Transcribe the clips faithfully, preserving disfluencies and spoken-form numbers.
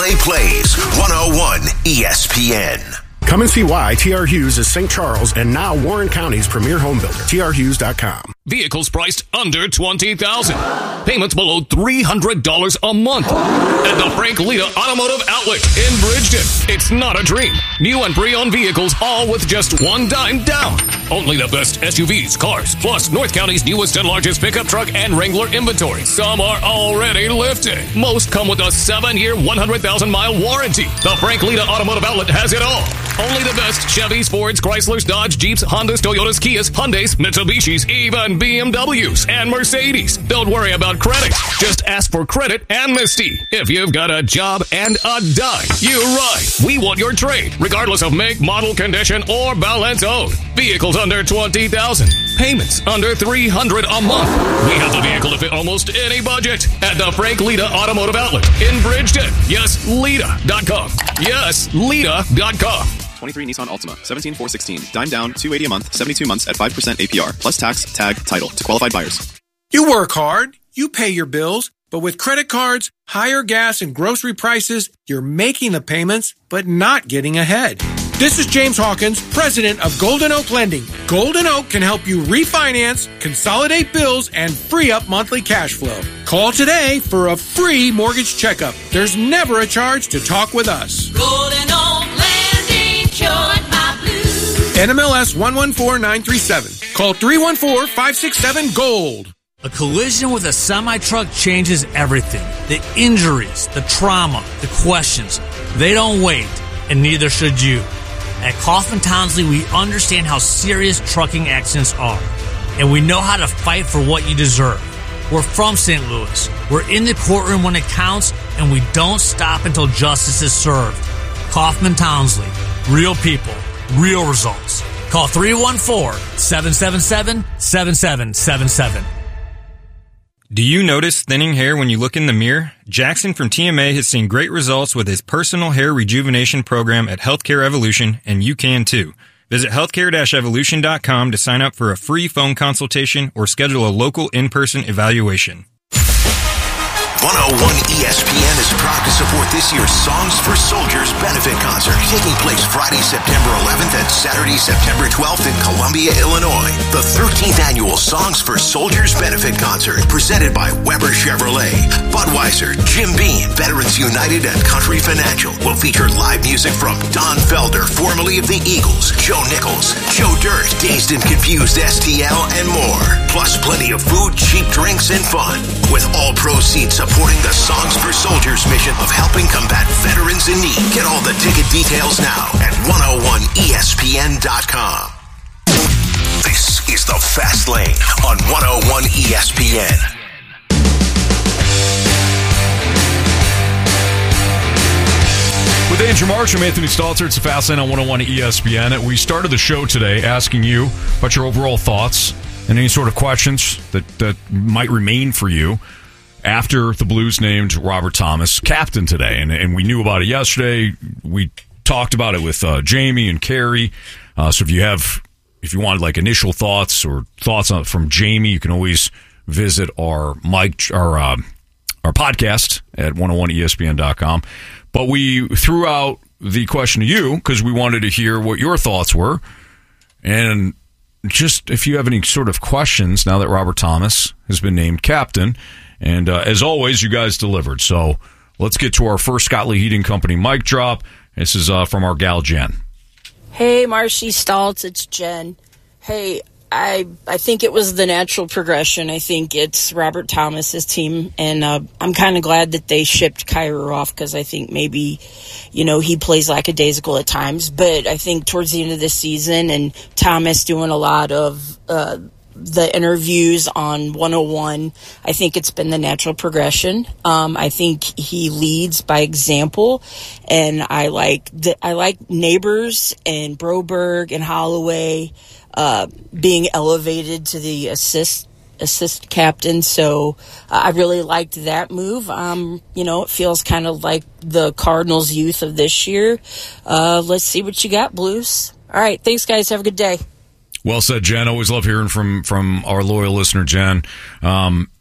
Play Plays, one oh one E S P N. Come and see why T R Hughes is Saint Charles and now Warren County's premier home builder. T R Hughes dot com. Vehicles priced under twenty thousand dollars. Payments below three hundred dollars a month. At the Frank Lita Automotive Outlet in Bridgeton. It's not a dream. New and pre-owned vehicles, all with just one dime down. Only the best S U Vs, cars, plus North County's newest and largest pickup truck and Wrangler inventory. Some are already lifted. Most come with a seven-year, one hundred thousand mile warranty. The Frank Lita Automotive Outlet has it all. Only the best Chevys, Fords, Chryslers, Dodge, Jeeps, Hondas, Toyotas, Kias, Hyundais, Mitsubishis, even B M Ws and Mercedes. Don't worry about credit. Just ask for credit amnesty. If you've got a job and a dime, you're right. We want your trade, regardless of make, model, condition, or balance owed. Vehicles under twenty thousand dollars. Payments under three hundred dollars a month. We have the vehicle to fit almost any budget at the Frank Lita Automotive Outlet in Bridgeton. Yes, Lita dot com. Yes, Lita dot com. twenty-three Nissan Altima, seventeen four sixteen. Dime down, two hundred eighty dollars a month, seventy-two months at five percent A P R, plus tax, tag, title to qualified buyers. You work hard, you pay your bills, but with credit cards, higher gas and grocery prices, you're making the payments, but not getting ahead. This is James Hawkins, president of Golden Oak Lending. Golden Oak can help you refinance, consolidate bills, and free up monthly cash flow. Call today for a free mortgage checkup. There's never a charge to talk with us. Golden Oak Lending, cured my blues. N M L S one one four nine three seven. Call three one four, five six seven, GOLD. A collision with a semi-truck changes everything. The injuries, the trauma, the questions. They don't wait, and neither should you. At Kaufman Townsley, we understand how serious trucking accidents are, and we know how to fight for what you deserve. We're from Saint Louis. We're in the courtroom when it counts, and we don't stop until justice is served. Kaufman Townsley. Real people. Real results. Call three one four, seven seven seven, seven seven seven seven. Do you notice thinning hair when you look in the mirror? Jackson from T M A has seen great results with his personal hair rejuvenation program at Healthcare Evolution, and you can too. Visit healthcare dash evolution dot com to sign up for a free phone consultation or schedule a local in-person evaluation. one oh one E S P N is proud to support this year's Songs for Soldiers benefit concert, taking place Friday, September eleventh and Saturday, September twelfth in Columbia, Illinois. The thirteenth annual Songs for Soldiers benefit concert, presented by Weber Chevrolet, Budweiser, Jim Beam, Veterans United, and Country Financial, will feature live music from Don Felder, formerly of the Eagles, Joe Nichols, Joe Dirt, Dazed and Confused S T L, and more. Plus plenty of food, cheap drinks, and fun, with all proceeds supporting the Songs for Soldiers mission of helping combat veterans in need. Get all the ticket details now at one oh one E S P N dot com. This is the Fast Lane on one oh one E S P N. With Andrew Marsh, I'm Anthony Stalter. It's the Fast Lane on one oh one E S P N. We started the show today asking you about your overall thoughts and any sort of questions that, that might remain for you after the Blues named Robert Thomas captain today. And, and we knew about it yesterday. We talked about it with uh, Jamie and Carrie. Uh, so if you have, if you wanted like initial thoughts or thoughts on, from Jamie, you can always visit our mic, our, uh, our podcast at one oh one E S P N dot com. But we threw out the question to you because we wanted to hear what your thoughts were. And just if you have any sort of questions now that Robert Thomas has been named captain. And uh, as always, you guys delivered. So let's get to our first Scott Lee Heating Company mic drop. This is uh, from our gal, Jen. Hey, Marshy Staltz, it's Jen. Hey, I I think it was the natural progression. I think it's Robert Thomas's team, and uh, I'm kind of glad that they shipped Kyrou off because I think maybe, you know, he plays lackadaisical at times. But I think towards the end of the season, and Thomas doing a lot of uh, the interviews on one oh one, I think it's been the natural progression. Um, I think he leads by example, and I like the, I like Neighbors and Broberg and Holloway uh, being elevated to the assist assist captain. So uh, I really liked that move. Um, you know, it feels kind of like the Cardinals' youth of this year. Uh, let's see what you got, Blues. All right, thanks, guys. Have a good day. Well said, Jen. Always love hearing from, from our loyal listener, Jen. Um,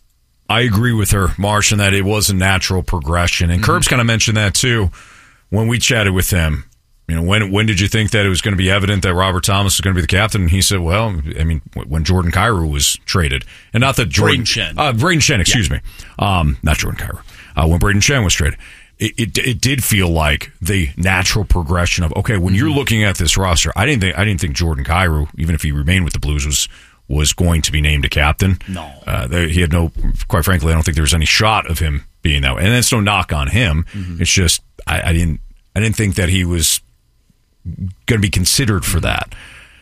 I agree with her, Marsh, in that it was a natural progression. And mm-hmm. Curbs kind of mentioned that, too, when we chatted with him. You know, when when did you think that it was going to be evident that Robert Thomas was going to be the captain? And he said, well, I mean, when Jordan Kyrou was traded. And not that Jordan... Braden Shen. Uh, Braden Shen, excuse yeah. me. Um, not Jordan Kyrou. Uh, when Braden Shen was traded. It, it it did feel like the natural progression of, okay, when mm-hmm. you're looking at this roster, I didn't think I didn't think Jordan Kyrou, even if he remained with the Blues, was was going to be named a captain. No. Uh, there, he had no, quite frankly, I don't think there was any shot of him being that way. And that's no knock on him. Mm-hmm. It's just, I, I didn't I didn't think that he was going to be considered for that.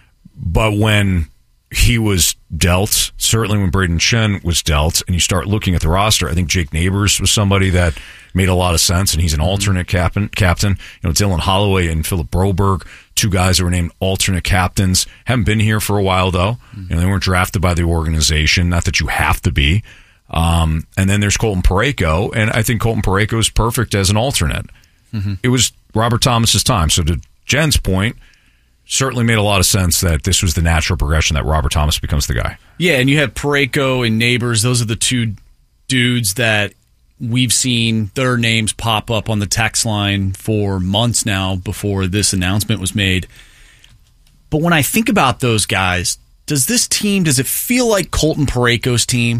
But when he was dealt, certainly when Braden Shen was dealt, and you start looking at the roster, I think Jake Neighbors was somebody that made a lot of sense, and he's an alternate captain. Captain, you know, Dylan Holloway and Philip Broberg, two guys that were named alternate captains, haven't been here for a while though. Mm-hmm. You know, they weren't drafted by the organization. Not that you have to be. Um, and then there's Colton Parayko, and I think Colton Parayko is perfect as an alternate. Mm-hmm. It was Robert Thomas's time. So to Jen's point, certainly made a lot of sense that this was the natural progression that Robert Thomas becomes the guy. Yeah, and you have Parayko and Neighbors. Those are the two dudes that we've seen their names pop up on the text line for months now before this announcement was made. But when I think about those guys, does this team, does it feel like Colton Parayko's team?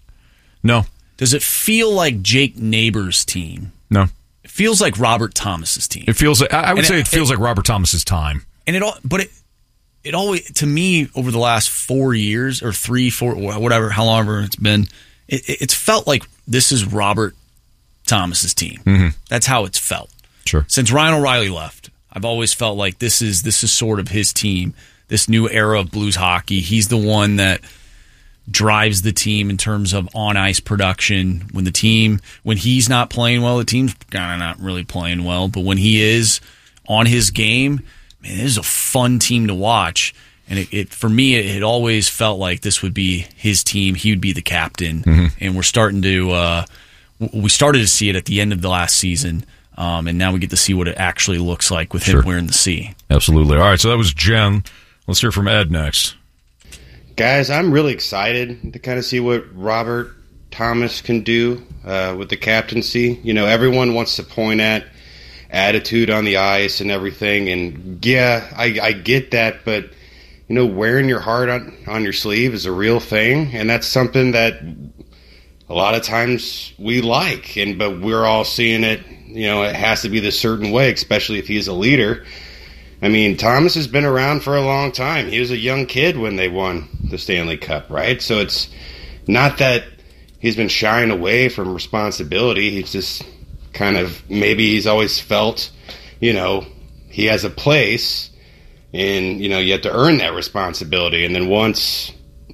No. Does it feel like Jake Neighbors' team? No. It feels like Robert Thomas's team. It feels like, I would and say it, it feels it, like Robert Thomas's time. And it all, but it, it always, to me, over the last four years or three, four, whatever, how long ever it's been, it, it's felt like this is Robert Thomas's team. Mm-hmm. That's how it's felt. Sure. Since Ryan O'Reilly left, I've always felt like this is this is sort of his team. This new era of Blues hockey. He's the one that drives the team in terms of on ice production. When the team, when he's not playing well, the team's kind of not really playing well. But when he is on his game, man, it is a fun team to watch. And it, it for me, it, it always felt like this would be his team. He would be the captain. Mm-hmm. And we're starting to, uh, we started to see it at the end of the last season. Um, and now we get to see what it actually looks like with sure. him wearing the C. Absolutely. All right, so that was Jen. Let's hear from Ed next. Guys, I'm really excited to kind of see what Robert Thomas can do uh, with the captaincy. You know, everyone wants to point at attitude on the ice and everything. And, yeah, I, I get that, but you know, wearing your heart on, on your sleeve is a real thing, and that's something that a lot of times we like, and but we're all seeing it, you know, it has to be this certain way, especially if he's a leader. I mean, Thomas has been around for a long time. He was a young kid when they won the Stanley Cup, right? So it's not that he's been shying away from responsibility. He's just kind of, maybe he's always felt, you know, he has a place, and, you know, you have to earn that responsibility. And then once,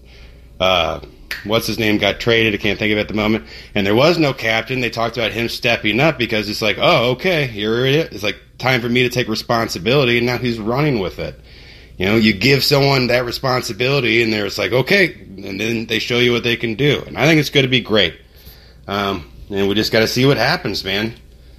uh, what's his name, got traded, I can't think of it at the moment, and there was no captain, they talked about him stepping up because it's like, oh, okay, here it is. It's like time for me to take responsibility, and now he's running with it. You know, you give someone that responsibility, and they're just like, okay, and then they show you what they can do. And I think it's going to be great. Um, and we just got to see what happens, man.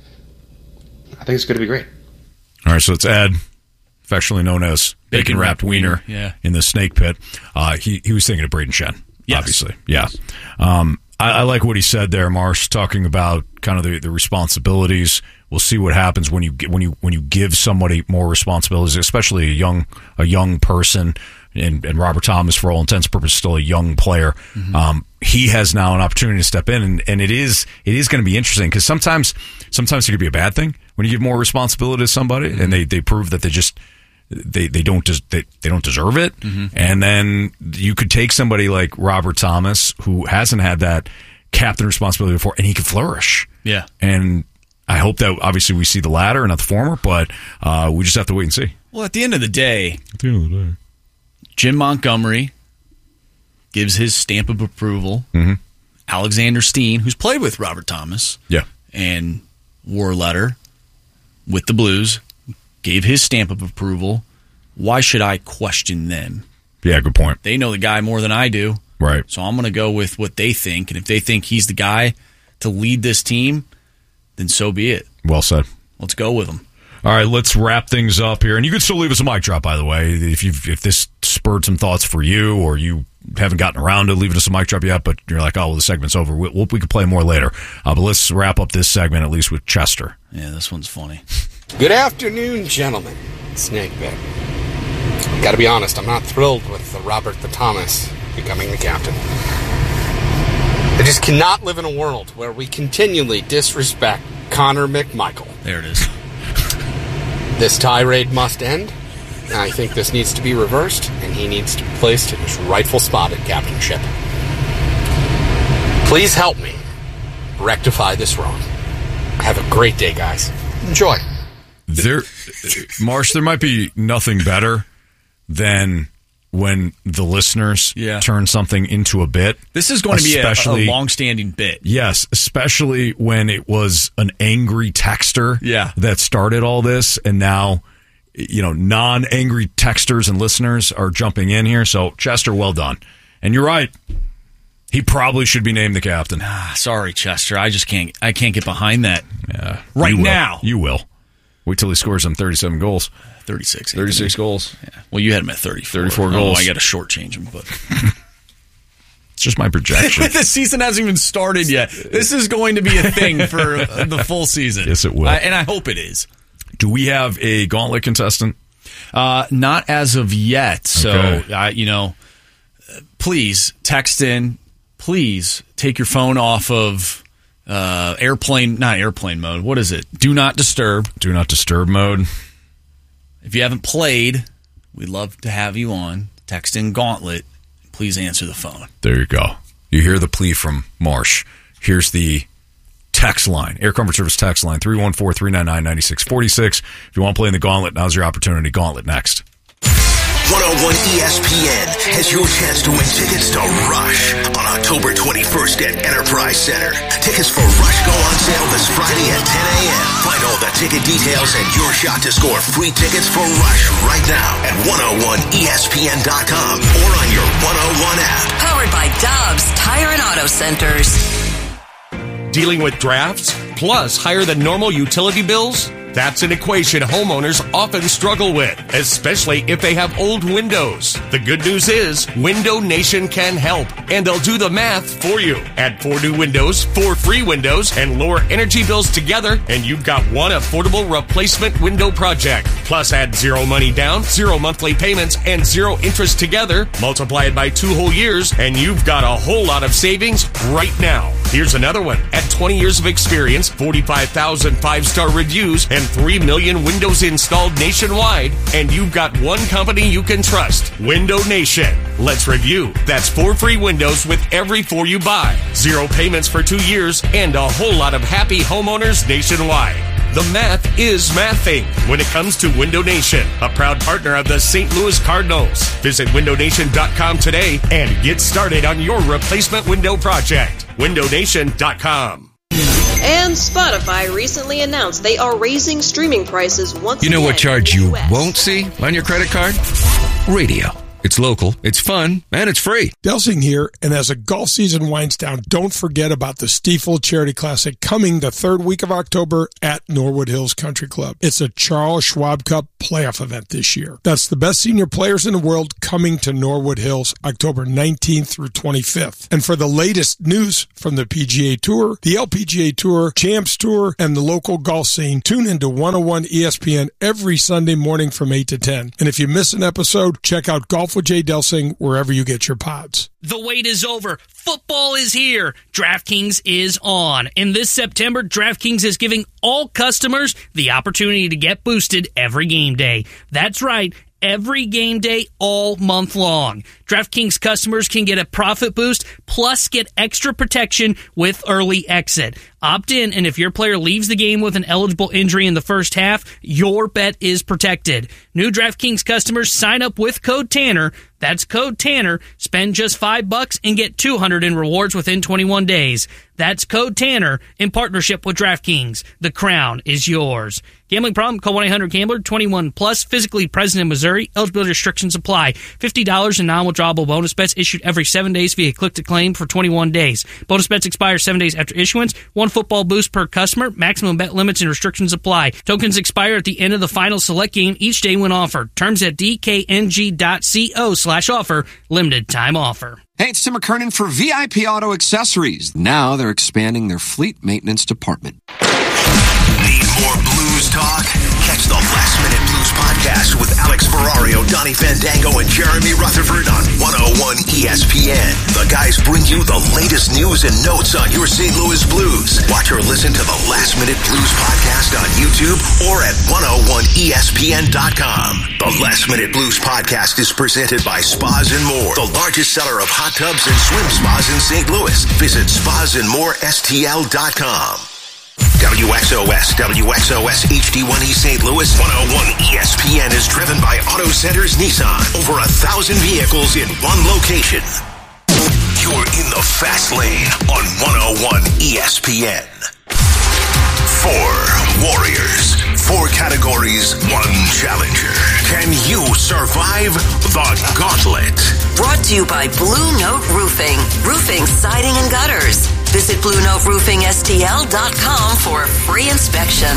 I think it's going to be great. All right, so it's Ed, affectionately known as Bacon Wrapped Wiener, yeah. in the Snake Pit. Uh, he he was thinking of Braden Shen, yes. obviously. Yeah. Um, I, I like what he said there, Marsh, talking about kind of the, the responsibilities. We'll see what happens when you when you when you give somebody more responsibilities, especially a young a young person. And, and Robert Thomas, for all intents and purposes, still a young player. Mm-hmm. Um, he has now an opportunity to step in, and, and it is it is going to be interesting because sometimes sometimes it could be a bad thing when you give more responsibility to somebody, mm-hmm. and they, they prove that they just they they don't des- they, they don't deserve it, mm-hmm. and then you could take somebody like Robert Thomas who hasn't had that captain responsibility before, and he could flourish. Yeah, and I hope that obviously we see the latter and not the former, but uh, we just have to wait and see. Well, at the end of the day, at the end of the day. Jim Montgomery gives his stamp of approval. Mm-hmm. Alexander Steen, who's played with Robert Thomas, yeah, and wore a letter with the Blues, gave his stamp of approval. Why should I question them? Yeah, good point. They know the guy more than I do. Right. So I'm going to go with what they think, and if they think he's the guy to lead this team, then so be it. Well said. Let's go with him. All right, let's wrap things up here. And you can still leave us a mic drop, by the way. If you if this spurred some thoughts for you, or you haven't gotten around to leaving us a mic drop yet, but you're like, oh, well, the segment's over. We, we can play more later. Uh, but let's wrap up this segment at least with Chester. Yeah, this one's funny. Good afternoon, gentlemen. Snakebit. Gotta be honest, I'm not thrilled with the Robert the Thomas becoming the captain. I just cannot live in a world where we continually disrespect Connor McMichael. There it is. This tirade must end. I think this needs to be reversed, and he needs to be placed in his rightful spot at captainship. Please help me rectify this wrong. Have a great day, guys. Enjoy. There, Marsh, there might be nothing better than when the listeners yeah. turn something into a bit. This is going to be a, a long-standing bit. Yes, especially when it was an angry texter yeah. that started all this, and now, you know, non-angry texters and listeners are jumping in here. So, Chester, well done. And you're right. He probably should be named the captain. Ah, sorry, Chester. I just can't. I can't get behind that. Yeah, right you now. You will. Wait till he scores some thirty-seven goals. thirty-six. thirty-six goals. Yeah. Well, you had him at thirty-four. thirty-four oh, goals. I got to shortchange him, but it's just my projection. The season hasn't even started yet. This is going to be a thing for the full season. Yes, it will, I, and I hope it is. Do we have a gauntlet contestant? Uh, not as of yet. So, Okay. uh, you know, please text in. Please take your phone off of uh, airplane, not airplane mode. What is it? Do not disturb. Do not disturb mode. If you haven't played, we'd love to have you on. Text in Gauntlet. Please answer the phone. There you go. You hear the plea from Marsh. Here's the text line. Air Comfort Service text line, three one four, three nine nine, nine six four six. If you want to play in the Gauntlet, now's your opportunity. Gauntlet next. one oh one E S P N has your chance to win tickets to Rush on October twenty-first at Enterprise Center. Tickets for Rush go on sale this Friday at ten a.m. Find all the ticket details and your shot to score free tickets for Rush right now at one oh one E S P N dot com or on your one oh one app. Powered by Dobbs Tire and Auto Centers. Dealing with drafts plus higher than normal utility bills? That's an equation homeowners often struggle with, especially if they have old windows. The good news is Window Nation can help, and they'll do the math for you. Add four new windows, four free windows, and lower energy bills together, and you've got one affordable replacement window project. Plus add zero money down, zero monthly payments, and zero interest together. Multiply it by two whole years, and you've got a whole lot of savings right now. Here's another one. At twenty years of experience, forty-five thousand five-star reviews, and three million windows installed nationwide, and you've got one company you can trust, Window Nation. Let's review. That's four free windows with every four you buy, zero payments for two years, and a whole lot of happy homeowners nationwide. The math is mathing when it comes to Window Nation, a proud partner of the Saint Louis Cardinals. Visit window nation dot com today and get started on your replacement window project. window nation dot com. And Spotify recently announced they are raising streaming prices once again. You know again what charge you U S won't see on your credit card? Radio. It's local, it's fun, and it's free. Delsing here, and as the golf season winds down, don't forget about the Stiefel Charity Classic coming the third week of October at Norwood Hills Country Club. It's a Charles Schwab Cup playoff event this year. That's the best senior players in the world coming to Norwood Hills October nineteenth through twenty-fifth. And for the latest news from the P G A Tour, the L P G A Tour, Champs Tour, and the local golf scene, tune into one oh one E S P N every Sunday morning from eight to ten. And if you miss an episode, check out Golf with Jay Delsing wherever you get your pods. The wait is over. Football is here. DraftKings is on. And this September, DraftKings is giving all customers the opportunity to get boosted every game day. That's right. Every game day all month long. DraftKings customers can get a profit boost plus get extra protection with early exit. Opt in, and if your player leaves the game with an eligible injury in the first half, your bet is protected. New DraftKings customers sign up with code Tanner. That's code Tanner. Spend just five bucks and get two hundred in rewards within twenty-one days. That's code Tanner in partnership with DraftKings. The crown is yours. Gambling problem? Call one eight hundred gambler. twenty-one plus. Physically present in Missouri. Eligibility restrictions apply. fifty dollars in non-withdrawable bonus bets issued every seven days via click to claim for twenty-one days. Bonus bets expire seven days after issuance. One football boost per customer. Maximum bet limits and restrictions apply. Tokens expire at the end of the final select game each day when offered. Terms at dkng.co slash offer. Limited time offer. Hey, it's Tim McKernan for V I P Auto Accessories. Now they're expanding their fleet maintenance department. Need more blues talk? Catch the Last Minute Blues podcast with Alex Ferrario, Donnie Fandango, and Jeremy Rutherford on one oh one E S P N. The guys bring you the latest news and notes on your Saint Louis Blues. Watch or listen to the Last Minute Blues podcast on YouTube or at one oh one E S P N dot com. The Last Minute Blues podcast is presented by Spas and More, the largest seller of hot tubs and swim spas in Saint Louis. Visit spas and more S T L dot com. W X O S, W X O S H D one E Saint Louis, one oh one E S P N is driven by Auto Centers Nissan. Over a thousand vehicles in one location. You're in the fast lane on one oh one E S P N. Four warriors, four categories, one challenger. Can you survive the gauntlet? Brought to you by Blue Note Roofing. Roofing, siding, and gutters. Visit blue note roofing S T L dot com for a free inspection.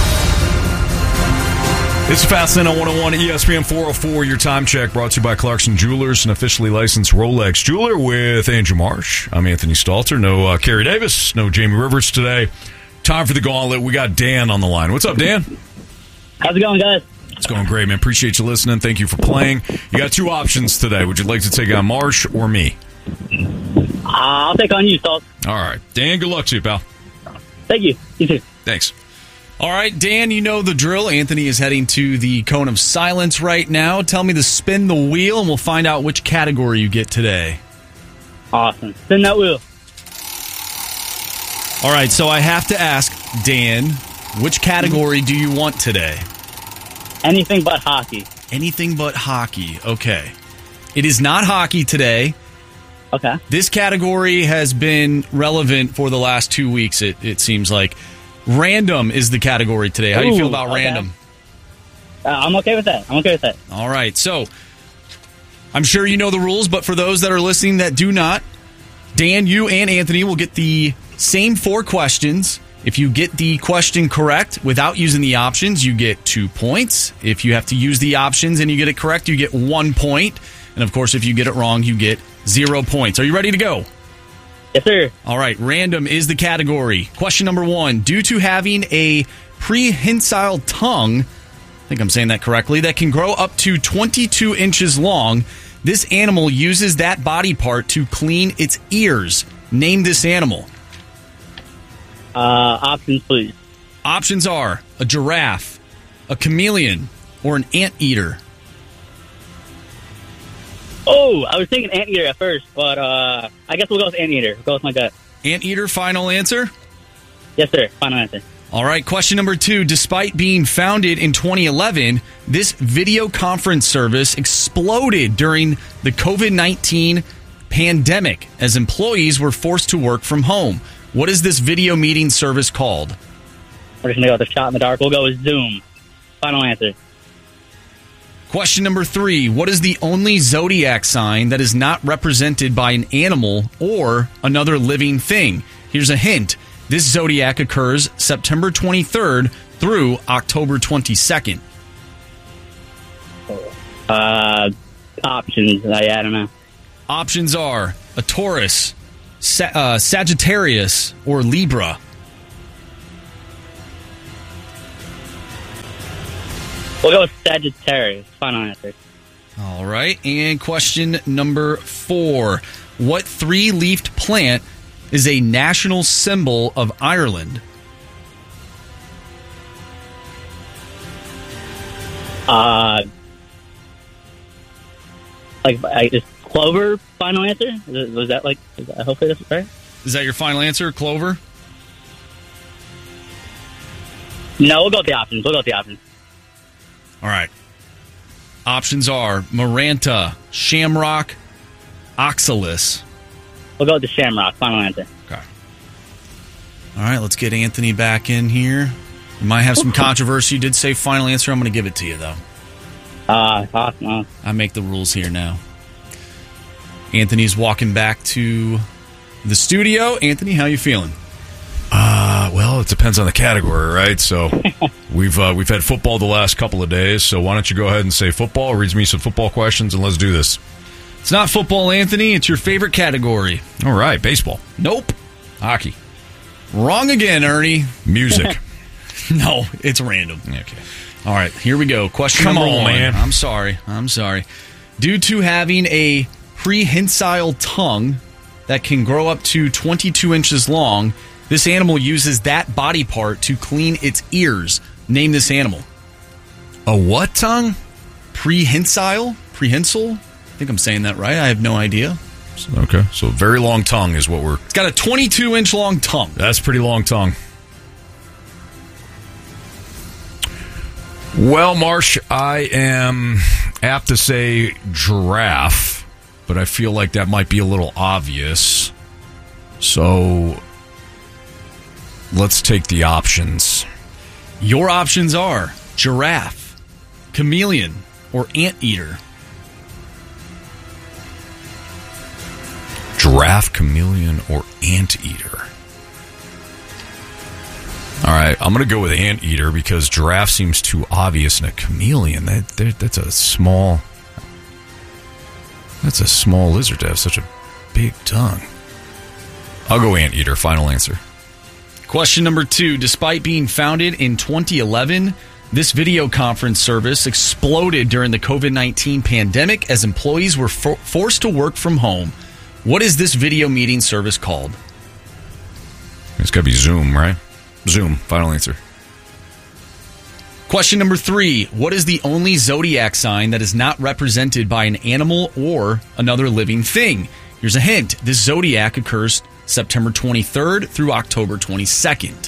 It's Fast Lane on one oh one E S P N four oh four. Your time check brought to you by Clarkson Jewelers, an officially licensed Rolex jeweler with Andrew Marsh. I'm Anthony Stalter. No uh, Kerry Davis, no Jamie Rivers today. Time for the gauntlet. We got Dan on the line. What's up, Dan? How's it going, guys? It's going great, man. Appreciate you listening. Thank you for playing. You got two options today. Would you like to take on Marsh or me? Uh, I'll take on you, Stalt. All right. Dan, good luck to you, pal. Thank you. You too. Thanks. All right, Dan, you know the drill. Anthony is heading to the Cone of Silence right now. Tell me to spin the wheel, and we'll find out which category you get today. Awesome. Spin that wheel. All right, so I have to ask, Dan, which category do you want today? Anything but hockey. Anything but hockey. Okay. It is not hockey today. Okay. This category has been relevant for the last two weeks, it, it seems like. Random is the category today. How do you feel about okay. random? Uh, I'm okay with that. I'm okay with that. All right, so I'm sure you know the rules, but for those that are listening that do not, Dan, you and Anthony will get the same four questions. If you get the question correct without using the options, you get two points. If you have to use the options and you get it correct, you get one point. And, of course, if you get it wrong, you get zero points. Are you ready to go? Yes, sir. All right, random is the category. Question number one. Due to having a prehensile tongue, I think I'm saying that correctly, that can grow up to twenty-two inches long, this animal uses that body part to clean its ears. Name this animal. Uh, options, please. Options are a giraffe, a chameleon, or an anteater. Oh, I was thinking anteater at first, but uh, I guess we'll go with anteater. We'll go with my gut. Anteater, final answer? Yes, sir. Final answer. All right, question number two. Despite being founded in twenty eleven, this video conference service exploded during the covid nineteen pandemic as employees were forced to work from home. What is this video meeting service called? We're just going to go with a shot in the dark. We'll go with Zoom. Final answer. Question number three. What is the only zodiac sign that is not represented by an animal or another living thing? Here's a hint. This zodiac occurs September twenty-third through October twenty-second. Uh, options. I, I don't know. Options are a Taurus, Sa- uh, Sagittarius, or Libra. We'll go with Sagittarius. Final answer. All right. And question number four. What three-leafed plant is a national symbol of Ireland? Uh, like, I just clover. Final answer. Is it, was that like? Is that, hopefully that's right. Is that your final answer, clover? No, we'll go with the options. We'll go with the options. All right. Options are Maranta, Shamrock, Oxalis. We'll go with the Shamrock. Final answer. Okay. All right, let's get Anthony back in here. You might have some controversy. You did say final answer. I'm going to give it to you, though. Uh, awesome. I make the rules here now. Anthony's walking back to the studio. Anthony, how you feeling? Uh, well, it depends on the category, right? So we've uh, we've had football the last couple of days. So why don't you go ahead and say football? Read me some football questions, and let's do this. It's not football, Anthony. It's your favorite category. All right, baseball. Nope. Hockey. Wrong again, Ernie. Music. No, it's random. Okay. All right, here we go. Question Come number on, one. man. I'm sorry. I'm sorry. Due to having a prehensile tongue that can grow up to twenty-two inches long, this animal uses that body part to clean its ears. Name this animal. A what tongue? Prehensile? Prehensile? I think I'm saying that right. I have no idea. Okay, so very long tongue is what we're... It's got a twenty-two inch long tongue. That's pretty long tongue. Well, Marsh, I am apt to say giraffe, but I feel like that might be a little obvious. So let's take the options. Your options are giraffe, chameleon, or anteater. Giraffe, chameleon, or anteater. All right, I'm going to go with anteater because giraffe seems too obvious, and a chameleon, that, that that's a small that's a small lizard to have such a big tongue. I'll go anteater, final answer. Question number two. Despite being founded in twenty eleven, this video conference service exploded during the covid nineteen pandemic as employees were for- forced to work from home. What is this video meeting service called? It's got to be Zoom, right? Zoom, final answer. Question number three. What is the only zodiac sign that is not represented by an animal or another living thing? Here's a hint. This zodiac occurs September twenty-third through October twenty-second.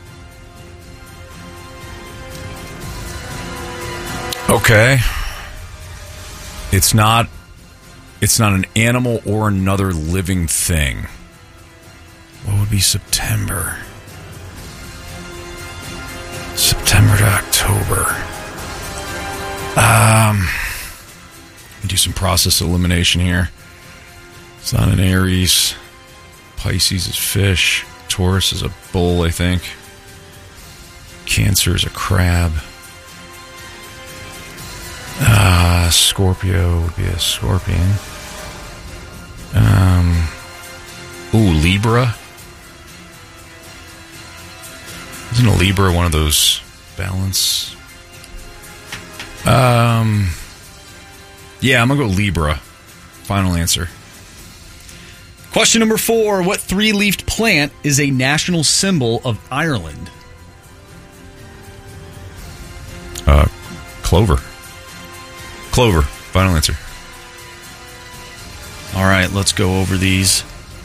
Okay. It's not it's not an animal or another living thing. What would be September? September to October. Um, do some process elimination here. Sun and Aries. Pisces is fish. Taurus is a bull, I think. Cancer is a crab. Uh, Scorpio would be a scorpion. Um, ooh, Libra. Isn't a Libra one of those balance? Um, yeah, I'm going to go Libra. Final answer. Question number four. What three-leafed plant is a national symbol of Ireland? Uh, clover. Clover. Final answer. All right, let's go over these.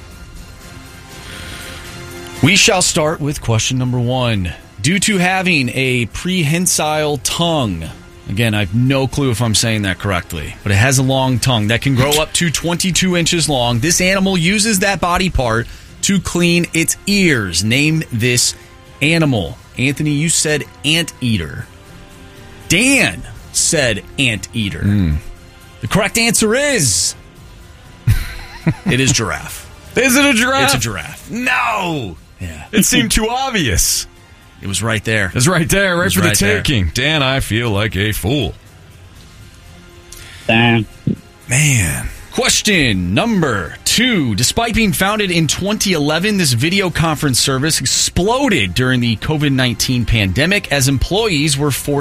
We shall start with question number one. Due to having a prehensile tongue, again, I have no clue if I'm saying that correctly, but it has a long tongue that can grow up to twenty-two inches long. This animal uses that body part to clean its ears. Name this animal. Anthony, you said anteater. Dan said anteater. Mm. The correct answer is... it is giraffe. Is it a giraffe? It's a giraffe. No! Yeah. It seemed too obvious. It was right there. It was right there, right for right the there. taking. Dan, I feel like a fool. Damn. Man. Question number two. Despite being founded in twenty eleven, this video conference service exploded during the covid nineteen pandemic as employees were forced